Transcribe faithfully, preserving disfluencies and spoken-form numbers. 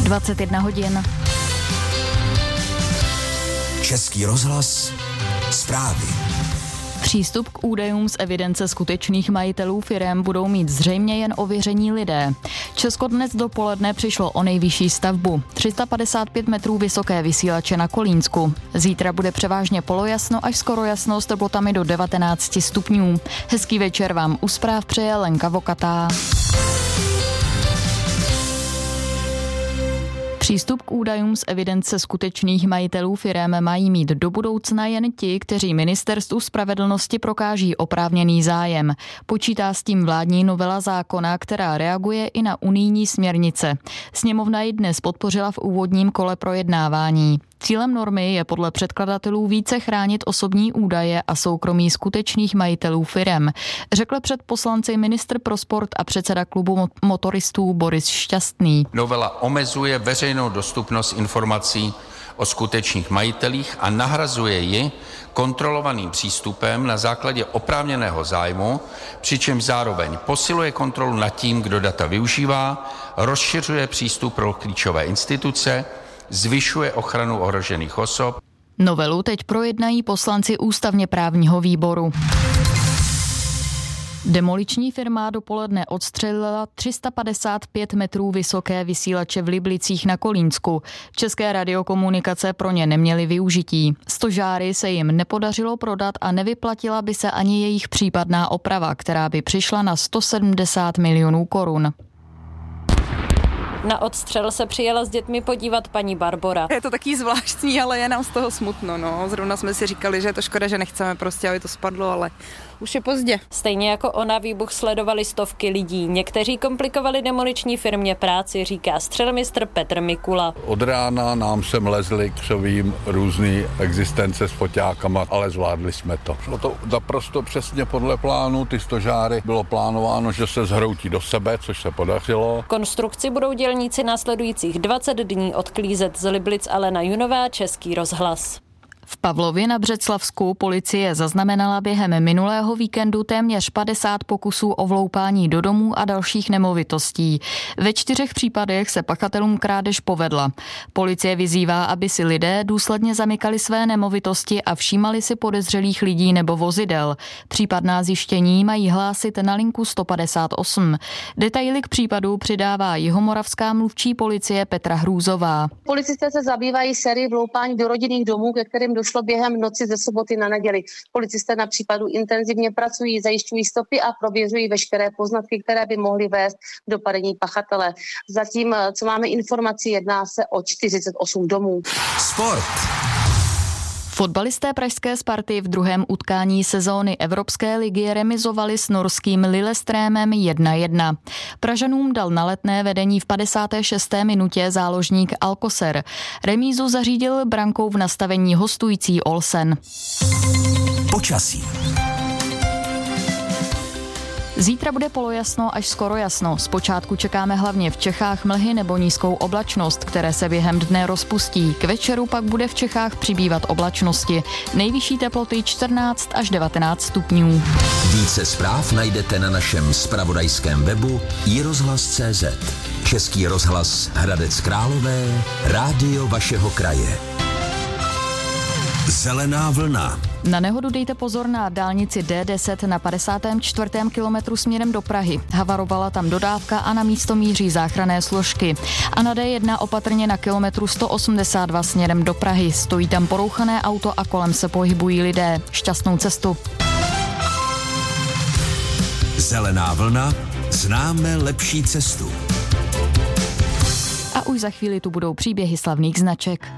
dvacet jedna hodin. Český rozhlas, zprávy. Přístup k údajům z evidence skutečných majitelů firem budou mít zřejmě jen ověření lidé. Česko dnes dopoledne přišlo o nejvyšší stavbu. tři sta padesát pět metrů vysoké vysílače na Kolínsku. Zítra bude převážně polojasno až skoro jasno s teplotami do devatenáct stupňů. Hezký večer vám u zpráv přeje Lenka Vokatá. Přístup k údajům z evidence skutečných majitelů firem mají mít do budoucna jen ti, kteří ministerstvu spravedlnosti prokáží oprávněný zájem. Počítá s tím vládní novela zákona, která reaguje i na unijní směrnice. Sněmovna ji dnes podpořila v úvodním kole projednávání. Cílem normy je podle předkladatelů více chránit osobní údaje a soukromí skutečných majitelů firem, řekl před poslanci ministr pro sport a předseda klubu motoristů Boris Šťastný. Novela omezuje veřejnou dostupnost informací o skutečných majitelích a nahrazuje ji kontrolovaným přístupem na základě oprávněného zájmu, přičemž zároveň posiluje kontrolu nad tím, kdo data využívá, rozšiřuje přístup pro klíčové instituce, zvyšuje ochranu ohrožených osob. Novelu teď projednají poslanci ústavně právního výboru. Demoliční firma dopoledne odstřelila tři sta padesát pět metrů vysoké vysílače v Liblicích na Kolínsku. České radiokomunikace pro ně neměly využití. Stožáry se jim nepodařilo prodat a nevyplatila by se ani jejich případná oprava, která by přišla na sto sedmdesát milionů korun. Na odstřel se přijela s dětmi podívat paní Barbora. Je to taky zvláštní, ale je nám z toho smutno. No. Zrovna jsme si říkali, že je to škoda, že nechceme prostě, aby to spadlo, ale už je pozdě. Stejně jako ona výbuch sledovali stovky lidí. Někteří komplikovali demoliční firmě práci, říká střelmistr Petr Mikula. Od rána nám sem lezli křovím různý existence s foťákama, ale zvládli jsme to. Šlo to naprosto přesně podle plánu, ty stožáry bylo plánováno, že se zhroutí do sebe, což se podařilo. Konstrukci budou dělníci následujících dvacet dní odklízet z Liblic. Alena Junová, Český rozhlas. V Pavlově na Břeclavsku policie zaznamenala během minulého víkendu téměř padesát pokusů o vloupání do domů a dalších nemovitostí. Ve čtyřech případech se pachatelům krádež povedla. Policie vyzývá, aby si lidé důsledně zamykali své nemovitosti a všímali si podezřelých lidí nebo vozidel. Případná zjištění mají hlásit na linku sto padesát osm. Detaily k případu přidává jihomoravská mluvčí policie Petra Hrůzová. Policisté se zabývají sérií vloupání do rodinných domů, ke kterým došlo během noci ze soboty na neděli. Policisté na případu intenzivně pracují, zajišťují stopy a prověřují veškeré poznatky, které by mohly vést k dopadení pachatele. Zatím, co máme informaci, jedná se o čtyřicet osm domů. Sport. Fotbalisté pražské Sparty v druhém utkání sezóny Evropské ligy remizovali s norským Lillestrémem jedna jedna. Pražanům dal na Letné vedení v padesáté šesté minutě záložník Alcocer. Remízu zařídil brankou v nastavení hostující Olsen. Počasí. Zítra bude polojasno až skoro jasno. Zpočátku čekáme hlavně v Čechách mlhy nebo nízkou oblačnost, které se během dne rozpustí. K večeru pak bude v Čechách přibývat oblačnosti. Nejvyšší teploty čtrnáct až devatenáct stupňů. Více zpráv najdete na našem zpravodajském webu i rozhlas tečka cé zet. Český rozhlas Hradec Králové, rádio vašeho kraje. Zelená vlna. Na nehodu dejte pozor na dálnici D deset na padesátém čtvrtém kilometru směrem do Prahy. Havarovala tam dodávka a na místo míří záchranné složky. A na D jedna opatrně na kilometru sto osmdesát dva směrem do Prahy. Stojí tam porouchané auto a kolem se pohybují lidé. Šťastnou cestu. Zelená vlna. Známe lepší cestu. A už za chvíli tu budou příběhy slavných značek.